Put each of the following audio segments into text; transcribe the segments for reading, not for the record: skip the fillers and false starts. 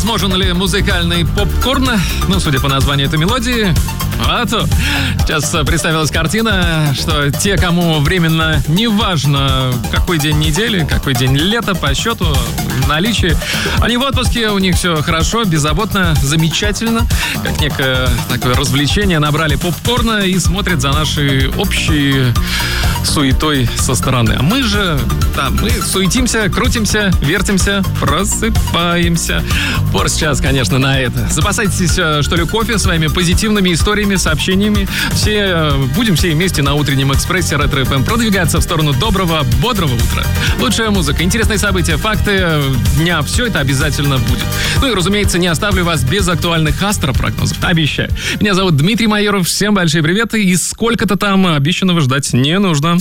Возможен ли музыкальный попкорн? Ну, судя по названию этой мелодии, а то сейчас представилась картина, что те, кому временно не важно, какой день недели, какой день лета по счету, наличие, они в отпуске, у них все хорошо, беззаботно, замечательно, как некое такое развлечение, набрали попкорна и смотрят за нашей общей суетой со стороны. А мы же, да, мы суетимся, крутимся, вертимся, просыпаемся. Пор сейчас, конечно, на это. Запасайтесь, что ли, кофе своими позитивными историями, сообщениями. Будем все вместе на утреннем экспрессе Ретро ФМ продвигаться в сторону доброго, бодрого утра. Лучшая музыка, интересные события, факты дня, все это обязательно будет. Ну и, разумеется, не оставлю вас без актуальных астропрогнозов. Обещаю. Меня зовут Дмитрий Майоров. Всем большие приветы. И сколько-то там обещанного ждать не нужно.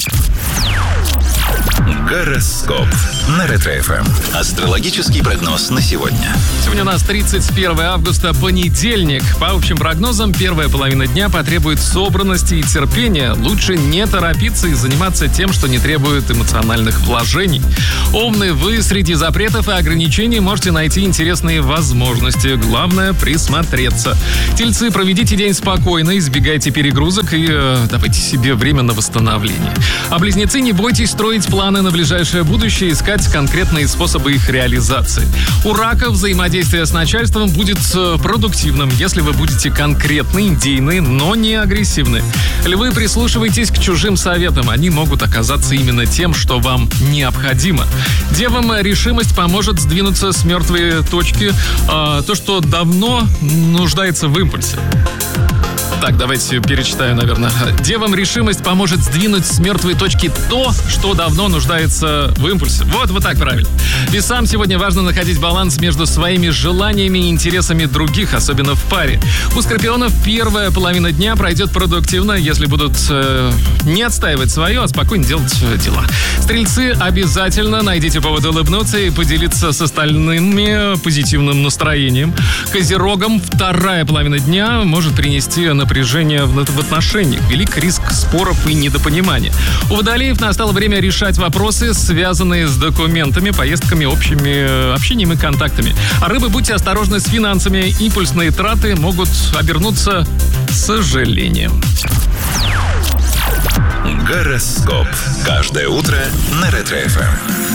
Гороскоп на Ретро-ФМ. Астрологический прогноз на сегодня. Сегодня у нас 31 августа, понедельник. По общим прогнозам, первая половина дня потребует собранности и терпения. Лучше не торопиться и заниматься тем, что не требует эмоциональных вложений. Умны вы, среди запретов и ограничений можете найти интересные возможности. Главное — присмотреться. Тельцы, проведите день спокойно, избегайте перегрузок и давайте себе время на восстановление. А близнецы, не бойтесь строить планы на ближайшее будущее, искать конкретные способы их реализации. У раков взаимодействие с начальством будет продуктивным, если вы будете конкретны, идейны, но не агрессивны. Львы, прислушивайтесь к чужим советам, они могут оказаться именно тем, что вам необходимо. Девам решимость поможет сдвинуться с мертвой точки, то, что давно нуждается в импульсе. Так, давайте перечитаю, наверное. Девам решимость поможет сдвинуть с мертвой точки то, что давно нуждается в импульсе. Вот так правильно. Весам сегодня важно находить баланс между своими желаниями и интересами других, особенно в паре. У скорпионов первая половина дня пройдет продуктивно, если будут не отстаивать свое, а спокойно делать дела. Стрельцы, обязательно найдите повод улыбнуться и поделиться с остальными позитивным настроением. Козерогам вторая половина дня может принести напряжение в отношениях, велик риск споров и недопонимания. У водолеев настало время решать вопросы, связанные с документами, поездками, общими общением и контактами. А рыбы, будьте осторожны с финансами, импульсные траты могут обернуться сожалением. Гороскоп. Каждое утро на Ретро-ФМ.